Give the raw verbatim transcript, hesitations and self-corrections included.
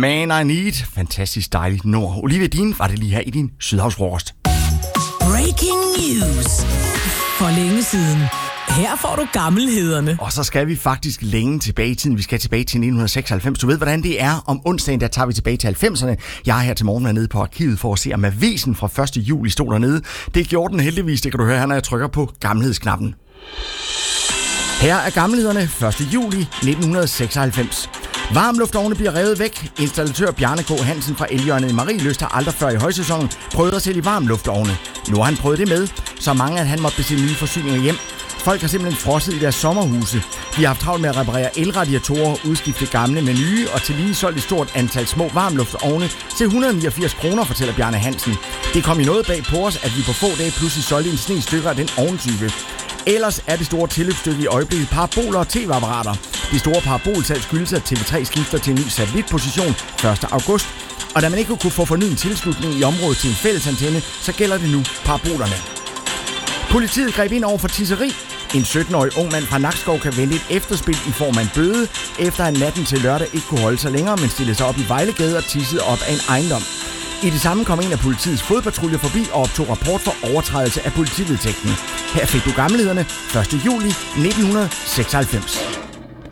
Man I Need. Fantastisk dejligt nummer. Olivia Dean var det lige her i din Sydhavsfrokost. Breaking news. For længe siden. Her får du gammelhederne. Og så skal vi faktisk længe tilbage i tiden. Vi skal tilbage til nitten seksoghalvfems. Du ved, hvordan det er. Om onsdagen, der tager vi tilbage til halvfemserne. Jeg er her til morgen nede på arkivet for at se, om avisen fra første juli stod dernede. Det gjorde den heldigvis. Det kan du høre her, når jeg trykker på gammelhedsknappen. Her er gammelhederne første juli nitten seksoghalvfems. Varmluftovne bliver revet væk. Installatør Bjarne K. Hansen fra Elhjørnet i Marielyst har aldrig før i højsæsonen prøvet at sælge varmluftovne. Nu har han prøvet det med, så mange at han måtte bestille nye forsyninger hjem. Folk har simpelthen frosset i deres sommerhuse. De har haft travlt med at reparere elradiatorer, udskifte gamle med nye og til lige solgt et stort antal små varmluftovne til et hundrede og niogfirs kroner, fortæller Bjarne Hansen. Det kom i noget bag på os, at vi på få dage pludselig solgte en sne stykker af den ovntype. Ellers er det store tilløbsstykke i øjeblikket paraboler og tv-apparater. Det store parabolsalg skyldes, at T V tre skifter til en ny satellitposition første august. Og da man ikke kunne få fornyet en tilslutning i området til en fællesantenne, så gælder det nu parabolerne. Politiet greb ind over for tisseri. En sytten-årig ung mand fra Nakskov kan vente et efterspil i form af en bøde, efter han natten til lørdag ikke kunne holde sig længere, men stillede sig op i Vejlegade og tissede op af en ejendom. I det samme kom en af politiets fodpatruljer forbi og optog rapport for overtrædelse af politivedtægten. Her fik du gammelhederne første juli nitten seksoghalvfems.